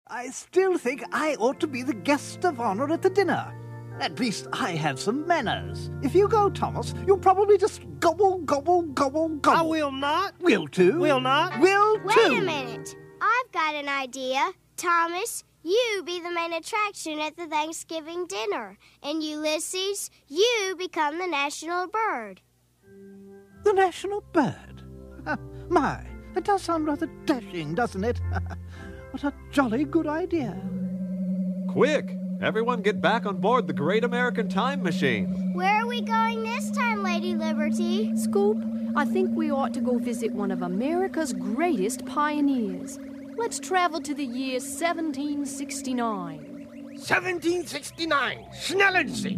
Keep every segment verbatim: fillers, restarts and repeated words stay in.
I still think I ought to be the guest of honor at the dinner. At least I have some manners. If you go, Thomas, you'll probably just gobble, gobble, gobble, gobble. I will not. Will too. Will not. Will too. Wait a minute. I've got an idea. Thomas, you be the main attraction at the Thanksgiving dinner. And Ulysses, you become the national bird. The national bird? My, it does sound rather dashing, doesn't it? What a jolly good idea. Quick! Everyone get back on board the Great American Time Machine. Where are we going this time, Lady Liberty? Scoop, I think we ought to go visit one of America's greatest pioneers. Let's travel to the year seventeen sixty-nine. seventeen sixty-nine. Schnellen Sie.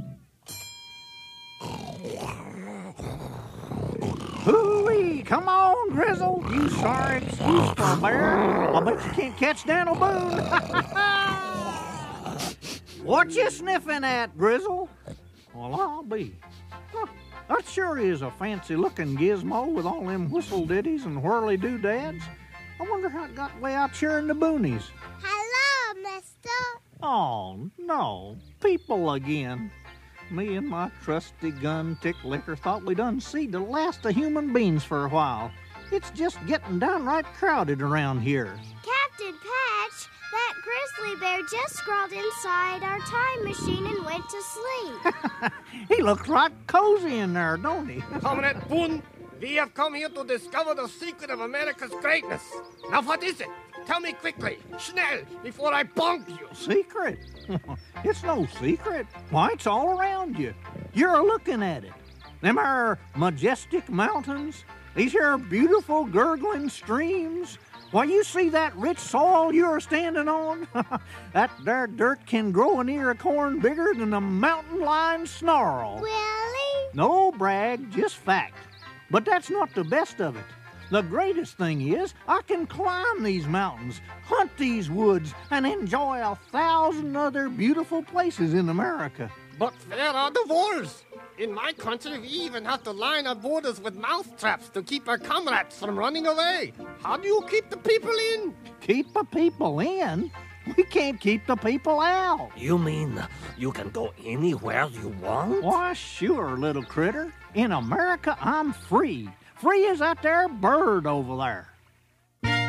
Hooey! Come on, Grizzle! You sorry excuse for a bear. I bet you can't catch Daniel Boone. What you sniffing at, Grizzle? Well, I'll be. Huh, that sure is a fancy-looking gizmo with all them whistle-ditties and whirly-doo-dads. I wonder how it got way out here in the boonies. Hello, mister. Oh, no. People again. Me and my trusty gun tick licker thought we done seed the last of human beings for a while. It's just getting downright crowded around here. Captain Patch, that grizzly bear just crawled inside our time machine and went to sleep. He looks right cozy in there, don't he? Comrade Boone, we have come here to discover the secret of America's greatness. Now what is it? Tell me quickly, schnell, before I bonk you. Secret? It's no secret. Why, it's all around you. You're looking at it. Them are majestic mountains. These here beautiful gurgling streams. Why, you see that rich soil you're standing on? That there dirt can grow an ear of corn bigger than a mountain lion snarl. Really? No brag, just fact. But that's not the best of it. The greatest thing is I can climb these mountains, hunt these woods, and enjoy a thousand other beautiful places in America. But where are the wolves? In my country, we even have to line our borders with mouth traps to keep our comrades from running away. How do you keep the people in? Keep the people in? We can't keep the people out. You mean you can go anywhere you want? Why, sure, little critter. In America, I'm free. Free as that there bird over there.